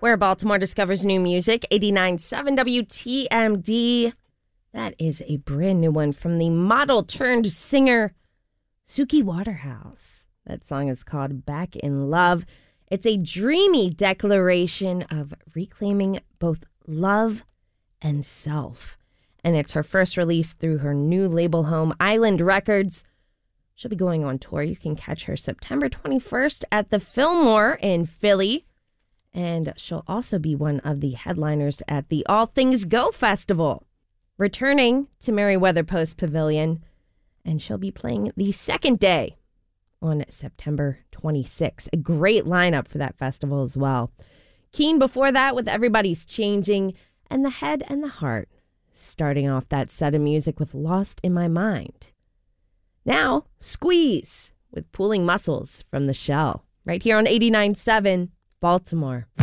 where Baltimore discovers new music. 89.7 WTMD. That is a brand new one from the model turned singer Suki Waterhouse. That song is called Back in Love. It's a dreamy declaration of reclaiming both love and self. And it's her first release through her new label home, Island Records. She'll be going on tour. You can catch her September 21st at the Fillmore in Philly. And she'll also be one of the headliners at the All Things Go Festival, returning to Merriweather Post Pavilion. And she'll be playing the second day on September 26th. A great lineup for that festival as well. Keen before that with Everybody's Changing, and The Head and the Heart, starting off that set of music with Lost in My Mind. Now, Squeeze with Pulling Muscles from the Shell, right here on 89.7 Baltimore.